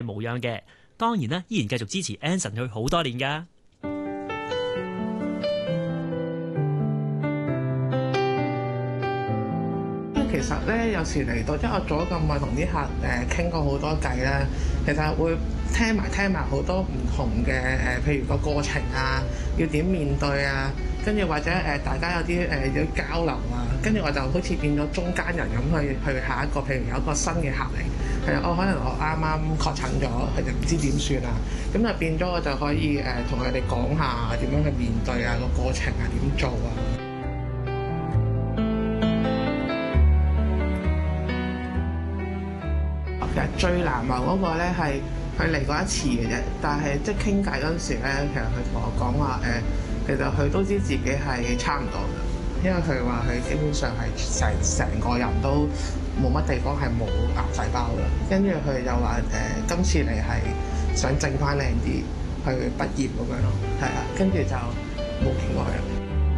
模樣嘅。當然啦，依然繼續支持 Anson 佢好多年㗎。 其實咧，有時嚟到，即係我做咗咁耐，同啲客傾過好多偈咧，其實會聽埋好多唔同嘅譬如個過程啊，要點面對啊，跟住或者大家有啲要交流啊，跟住我就好似變咗中間人咁去下一個，譬如有一個新嘅客嚟，係啊，可能我啱啱確診咗，佢哋唔知點算啊，咁就變咗我就可以同佢哋講下點樣去面對啊，個過程啊點做啊。其實最難忘嗰個咧係佢嚟過一次嘅啫，但係即係傾偈嗰陣時咧，其實佢同我講話其實佢都知自己係差唔多嘅，因為佢話佢基本上係成個人都冇乜地方係冇癌細胞嘅，跟住佢就話今次嚟係想整翻靚啲去畢業咁樣咯，係啊，跟住就冇見過佢啦。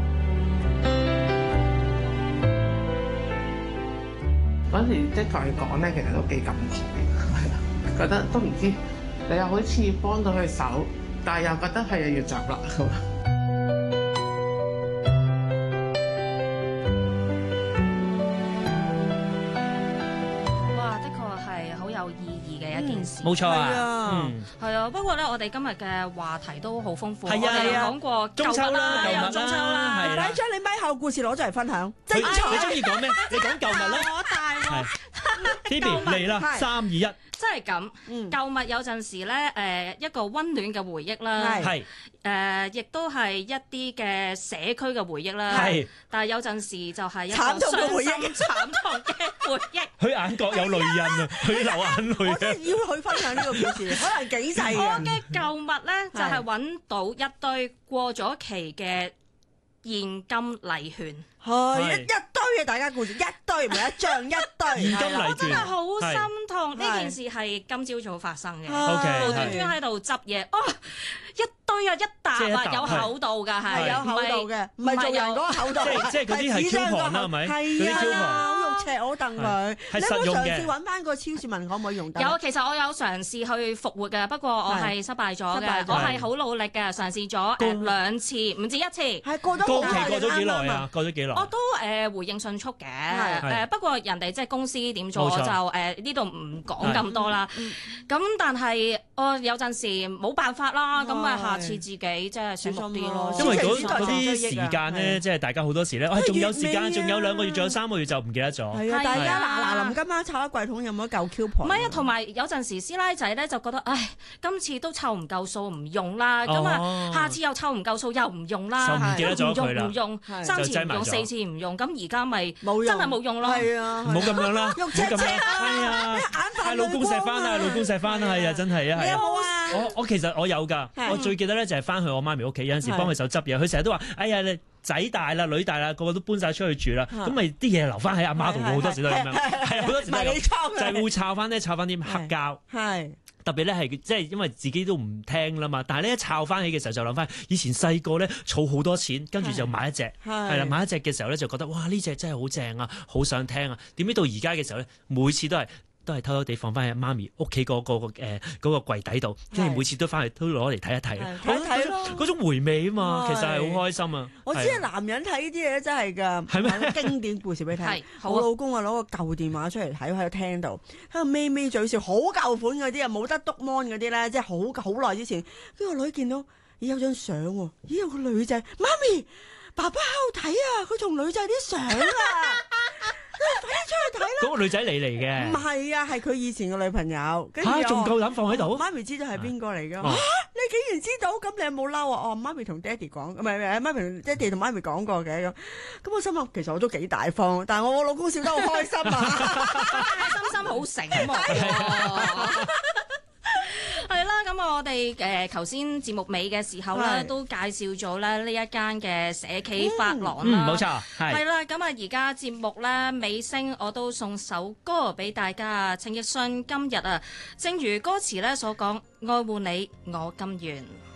嗰時即係同佢講咧，其實都幾感慨，係啊，覺得都唔知你又好似幫到佢手，但係又覺得係又要走啦咁。 哇，的確係好有意義嘅一件事。 冇錯啊， 係啊。不過咧，我哋今日嘅話題都好豐富。 係啊， 我哋講過中秋啦， 又中秋啦， 係啦。 將你咪後故事攞咗嚟分享，精你彩。 中意講咩？你講舊物啦。 我大喎。 Phoebe 嚟啦，3、2、1。 真係咁，舊物有陣時咧，一個溫暖嘅回憶啦， 係亦都係一啲嘅社區嘅回憶啦， 係。 但係有陣時就係一個慘痛嘅回憶， 慘痛嘅回憶。 佢眼角有淚印啊，佢流眼淚我真係要去分享呢個故事，可能幾世嘅。 我嘅舊物咧就係揾到一堆過咗期嘅現金禮券。 係一堆嘅大家故事，一堆唔係一張，一堆。 現金禮我真係券， 好心痛，呢件事係今朝早發生嘅， OK， 無端端喺度執嘢，一堆啊，一沓啊，有厚度㗎，係有厚度嘅，唔係做人嗰個厚度， 即係嗰啲係 coupon 啦，係咪？ 係啊，好肉赤我戥佢。 係實用嘅。 你有冇嘗試揾翻個超市問可唔可以用得？ 有，其實我有嘗試去復活嘅，不過我係失敗咗嘅。我係好努力嘅，嘗試咗2次，唔止1次。 係過咗過期過咗幾耐啊？過咗幾耐？ 我都回應迅速嘅，不過人哋即係公司點做，我就呢度唔講咁多啦。咁但係我有陣時冇辦法啦，咁咪下次自己即係醒目啲咯。 因為嗰啲時間咧，即係大家好多時咧，仲有時間，仲有2個月，仲有3個月就唔記得咗。 係啊，大家嗱臨今晚湊喺櫃桶有冇夠 coupon？ 唔係啊，同埋有陣時師奶仔咧就覺得，唉，今次都湊唔夠數唔用啦，咁啊下次又湊唔夠數又唔用啦， 就唔記得咗佢啦， 唔用3次唔用4次唔用，咁而家咪真係冇用咯。 係啊， 唔好咁樣啦，唔好咁樣。係啊，係老公錫翻啊，老公錫翻啊，係啊，真係啊，係啊。我其實我有㗎，我最記得咧就係翻去我媽咪屋企，有陣時幫佢手執嘢，佢成日都話：哎呀，你仔大啦，女大啦，個個都搬晒出去住啦，咁咪啲嘢留翻喺阿媽度，好多時都係咁樣，係啊，好多時都係咁，就係會摷翻啲黑膠， 係特別咧係即係因為自己都唔聽啦嘛，但係咧一摷翻起嘅時候就諗翻以前細個咧儲好多錢，跟住就買一隻，係啦，買一隻嘅時候咧就覺得哇呢隻真係好正啊，好想聽啊，點知到而家嘅時候咧，每次都係偷偷地放翻喺媽咪屋企嗰個櫃底度，跟住每次都翻去都攞嚟睇一睇， 睇咯， 嗰種回味啊嘛，其實係好開心啊！ 我知係男人睇呢啲嘢真係㗎， 係咩？ 經典故事俾你睇。 好我老公啊攞個舊電話出嚟睇，喺個廳度，喺度咪咪嘴笑，好舊款嗰啲啊，冇得篤 mon 嗰啲咧，即係好耐之前。跟住個女見到，咦有張相喎，咦有個女仔，媽咪爸爸喺度睇啊，佢同女仔啲相啊！快啲出去睇啦！ 嗰個女仔你嚟嘅？ 唔係啊，係佢以前嘅女朋友。 嚇，仲夠膽放喺度？ 媽咪知道係邊個嚟㗎？你竟然知道？咁你有冇嬲啊？媽咪同爹哋講，唔係媽咪爹哋同媽咪講過嘅咁。咁我心諗其實我都幾大方，但係我老公笑得好開心啊！ 心好醒喎。係啦，咁我哋頭先節目尾嘅時候咧，都介紹咗咧呢一間嘅社企髮廊啦。 冇錯，係啦，咁啊而家節目咧尾聲，我都送首歌俾大家。陳奕迅今日啊，正如歌詞咧所講，愛護你，我甘願。